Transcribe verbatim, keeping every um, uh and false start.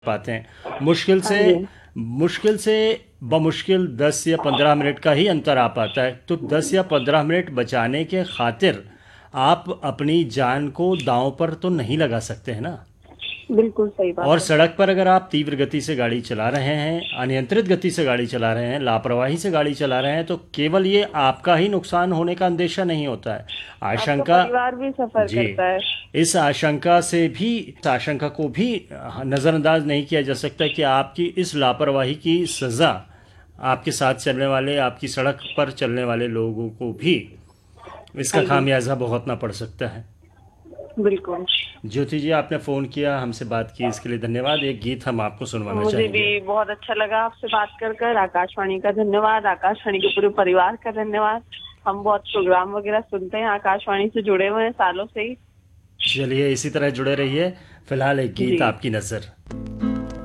पाते हैं। मुश्किल हाँ से जी। मुश्किल से बमुश्किल दस या पंद्रह मिनट का ही अंतर आ पाता है। तो दस या पंद्रह मिनट बचाने के खातिर आप अपनी जान को दांव पर तो नहीं लगा सकते हैं ना। बिल्कुल सही और बात है। सड़क पर अगर आप तीव्र गति से गाड़ी चला रहे हैं, अनियंत्रित गति से गाड़ी चला रहे हैं, लापरवाही से गाड़ी चला रहे हैं, तो केवल ये आपका ही नुकसान होने का अंदेशा नहीं होता है। आपका आशंका परिवार भी सफर जी, करता है। इस आशंका से भी इस आशंका को भी नज़रअंदाज नहीं किया जा सकता कि आपकी इस लापरवाही की सज़ा आपके साथ चलने वाले, आपकी सड़क पर चलने वाले लोगों को भी इसका हाँ जी। खामियाजा भुगतना पड़ सकता है। बिल्कुल। ज्योति जी, आपने फ़ोन किया, हमसे बात की, इसके लिए धन्यवाद। एक गीत हम आपको सुनवाना मुझे भी चाहेंगे। बहुत अच्छा लगा आपसे बात कर कर। आकाशवाणी का धन्यवाद, आकाशवाणी के पूरे परिवार का धन्यवाद। हम बहुत प्रोग्राम वगैरह सुनते हैं, आकाशवाणी से जुड़े हुए हैं सालों से ही। चलिए इसी तरह जुड़े रहिए। फिलहाल एक गीत जी। आपकी नज़र।